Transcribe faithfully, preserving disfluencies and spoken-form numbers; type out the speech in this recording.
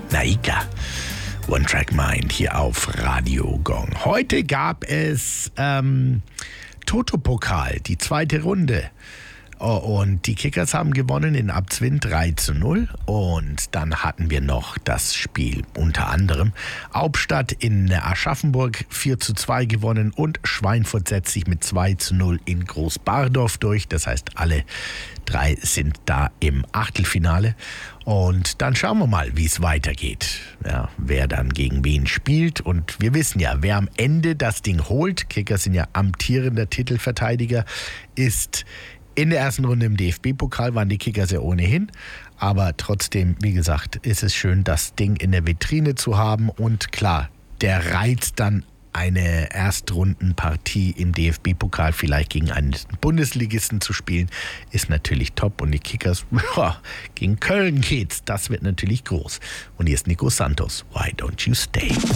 Naika. One Track Mind hier auf Radio Gong. Heute gab es ähm, Toto-Pokal, die zweite Runde. Oh, und die Kickers haben gewonnen in Abzwin drei zu null. Und dann hatten wir noch das Spiel unter anderem Hauptstadt in Aschaffenburg vier zu zwei gewonnen und Schweinfurt setzt sich mit zwei zu null in Großbardorf durch. Das heißt, alle drei sind da im Achtelfinale. Und dann schauen wir mal, wie es weitergeht. Ja, wer dann gegen wen spielt. Und wir wissen ja, wer am Ende das Ding holt, Kickers sind ja amtierender Titelverteidiger, ist in der ersten Runde im D F B-Pokal, waren die Kickers ja ohnehin. Aber trotzdem, wie gesagt, ist es schön, das Ding in der Vitrine zu haben. Und klar, der Reiz dann eine Erstrundenpartie im D F B-Pokal vielleicht gegen einen Bundesligisten zu spielen, ist natürlich top. Und die Kickers, ja, gegen Köln geht's. Das wird natürlich groß. Und hier ist Nico Santos. Why don't you stay?